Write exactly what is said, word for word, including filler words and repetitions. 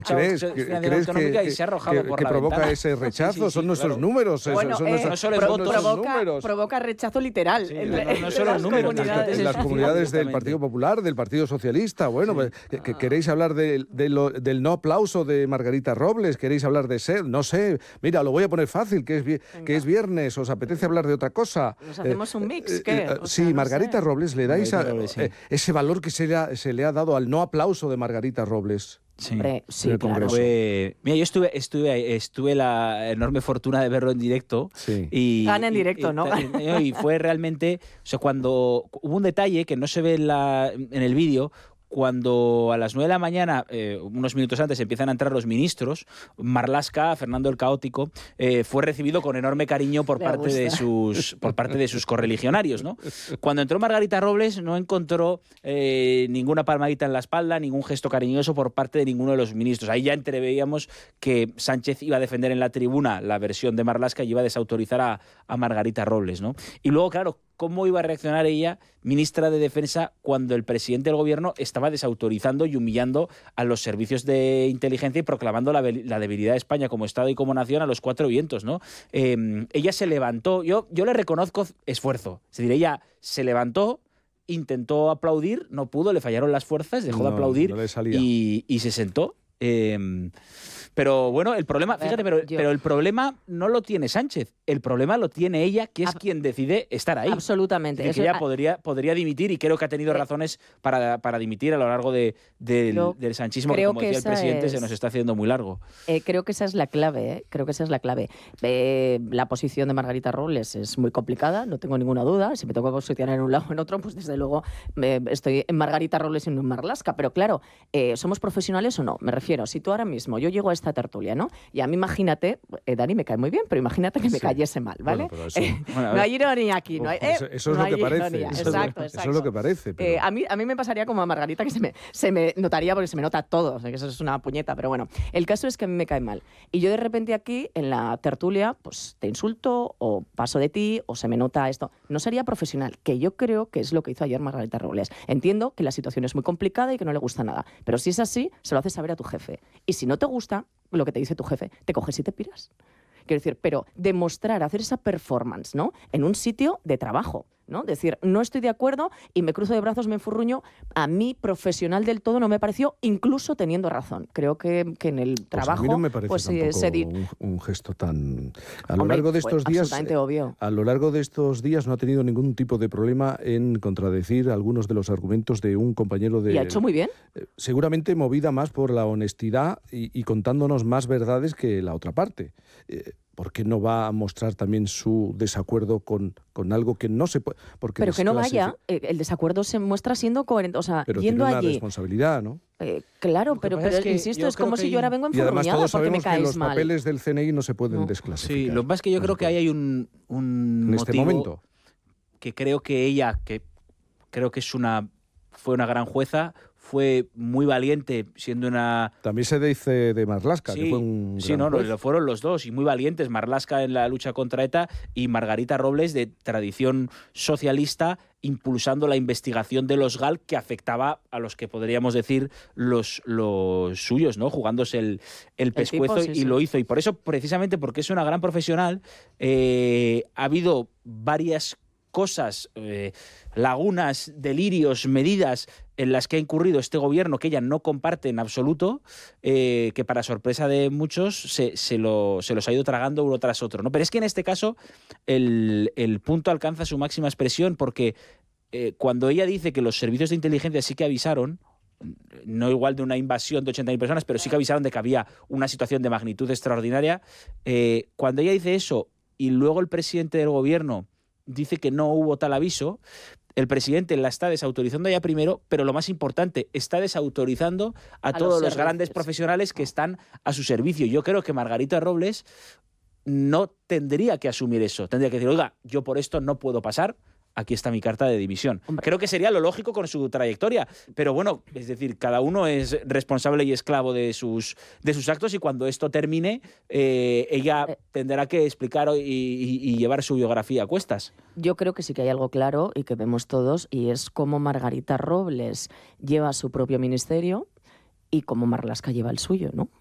¿Crees, que, ¿crees que, y se ha arrojado que, por que la provoca ventana. ese rechazo? Sí, sí, sí, son nuestros claro. números. Bueno, son eh, nuestros, no solo son es votos, nuestros provoca, números. provoca rechazo literal. Sí, entre, no, no entre solo las números, comunidades. En las comunidades del Partido Popular, del Partido Socialista. Bueno, Sí. pues, que, que queréis hablar de, de lo, del no aplauso de Margarita Robles, queréis hablar de sed, no sé. Mira, lo voy a poner fácil, que es, que es viernes, ¿os apetece hablar de otra cosa? ¿Nos hacemos un mix? Eh, ¿Qué? eh, O sí, sea, no Margarita sé. Robles, le dais a, Robles, sí. eh, ese valor que se le, ha, se le ha dado al no aplauso de Margarita Robles. Sí. Hombre, sí, en el claro. Congreso. Fue... Mira, yo estuve, estuve, estuve la enorme fortuna de verlo en directo. Sí. Y, Gana en y- directo, y- ¿no? Y, y fue realmente, o sea, cuando hubo un detalle que no se ve en, la, en el vídeo. Cuando a las nueve de la mañana, eh, unos minutos antes, empiezan a entrar los ministros, Marlaska, Fernando el Caótico, eh, fue recibido con enorme cariño por Le parte, de gusta. sus, por parte de sus correligionarios, ¿no? Cuando entró Margarita Robles no encontró eh, ninguna palmadita en la espalda, ningún gesto cariñoso por parte de ninguno de los ministros. Ahí ya entreveíamos que Sánchez iba a defender en la tribuna la versión de Marlaska y iba a desautorizar a, a Margarita Robles, ¿no? Y luego, claro, ¿cómo iba a reaccionar ella, ministra de Defensa, cuando el presidente del gobierno estaba desautorizando y humillando a los servicios de inteligencia y proclamando la, la debilidad de España como Estado y como nación a los cuatro vientos, ¿no? Eh, ella se levantó, yo, yo le reconozco esfuerzo, es decir, ella se levantó, intentó aplaudir, no pudo, le fallaron las fuerzas, dejó No, de aplaudir no le salía. y, y se sentó. Eh, pero bueno, el problema, A ver, fíjate, pero, yo- pero el problema no lo tiene Sánchez, el problema lo tiene ella, que es Ab- quien decide estar ahí. Absolutamente. Es decir, que Eso- ella podría, podría dimitir y creo que ha tenido Eh, razones para, para dimitir a lo largo de, del, Yo del sanchismo, que creo como que decía el esa presidente, es- se nos está haciendo muy largo. Eh, creo que esa es la clave, ¿eh? Creo que esa es la clave. Eh, la posición de Margarita Robles es muy complicada, no tengo ninguna duda. Si me tengo que posicionar en un lado o en otro, pues desde luego eh, estoy en Margarita Robles y no en Marlaska. Pero claro, eh, ¿somos profesionales o no? Me refiero, si tú ahora mismo, yo llego a esta tertulia, ¿no? Y a mí imagínate, eh, Dani me cae muy bien, pero imagínate que me Sí. cayese mal, ¿vale? Bueno, pero eso- Eh, Bueno, a no ver. hay ironía aquí, no hay, Ojo, eso, eh, eso es no lo que hay parece. ironía. Eso, es- Exacto, eso exacto. es lo que parece. Pero... Eh, a, mí, a mí me pasaría como a Margarita, que se me, se me notaría porque se me nota todo, o sea, que eso es una puñeta, pero bueno, el caso es que a mí me cae mal. Y yo de repente aquí, en la tertulia, pues te insulto o paso de ti o se me nota esto. No sería profesional, que yo creo que es lo que hizo ayer Margarita Robles. Entiendo que la situación es muy complicada y que no le gusta nada, pero si es así, se lo haces saber a tu jefe. Y si no te gusta lo que te dice tu jefe, te coges y te piras. Quiero decir, pero demostrar, hacer esa performance, ¿no? En un sitio de trabajo, ¿no? Decir, no estoy de acuerdo y me cruzo de brazos, me enfurruño. A mí, profesional del todo, no me pareció, incluso teniendo razón. Creo que, que en el Pues trabajo... a mí no me parece pues, tampoco eh, se di- un, un gesto tan... A lo Hombre, largo de fue estos días... absolutamente obvio. A lo largo de estos días no ha tenido ningún tipo de problema en contradecir algunos de los argumentos de un compañero de... Y ha hecho muy bien. eh, seguramente movida más por la honestidad y, y contándonos más verdades que la otra parte. Eh, ¿Por qué no va a mostrar también su desacuerdo con, con algo que no se puede...? Porque Pero que no desclasifi- vaya, eh, el desacuerdo se muestra siendo coherente, o sea, Pero yendo tiene una allí. responsabilidad, ¿no? Eh, claro, Lo que pero, pasa pero es que insisto, yo es creo como que si hay yo ahora un- vengo Y además enfurruñada todos porque me sabemos que caes los mal. papeles del C N I no se pueden No. desclasificar. Sí, lo que pasa es que yo No creo se que puede. ahí hay un, un En este motivo momento. que creo que ella, que creo que es una fue una gran jueza, fue muy valiente siendo una... También se dice de Marlaska, que Sí, fue un sí, gran no, no, juez. lo fueron los dos y muy valientes, Marlaska en la lucha contra ETA y Margarita Robles de tradición socialista impulsando la investigación de los G A L que afectaba a los que podríamos decir los, los suyos, ¿no? Jugándose el, el pescuezo tipo, sí, y sí. lo hizo. Y por eso, precisamente porque es una gran profesional, eh, ha habido varias cosas, eh, lagunas, delirios, medidas en las que ha incurrido este gobierno que ella no comparte en absoluto, eh, que para sorpresa de muchos se, se, lo, se los ha ido tragando uno tras otro, ¿no? Pero es que en este caso el, el punto alcanza su máxima expresión porque eh, cuando ella dice que los servicios de inteligencia sí que avisaron, no igual de una invasión de ochenta mil personas, pero sí que avisaron de que había una situación de magnitud extraordinaria, eh, cuando ella dice eso y luego el presidente del gobierno dice que no hubo tal aviso, el presidente la está desautorizando ya primero, pero lo más importante, está desautorizando a, A todos los los, grandes servicios. profesionales que están a su servicio. Yo creo que Margarita Robles no tendría que asumir eso. Tendría que decir, oiga, yo por esto no puedo pasar, aquí está mi carta de dimisión. Hombre. Creo que sería lo lógico con su trayectoria, pero bueno, es decir, cada uno es responsable y esclavo de sus, de sus actos y cuando esto termine, eh, ella Eh. tendrá que explicar y, y- y llevar su biografía a cuestas. Yo creo que sí que hay algo claro y que vemos todos, y es cómo Margarita Robles lleva su propio ministerio y cómo Marlaska lleva el suyo, ¿no?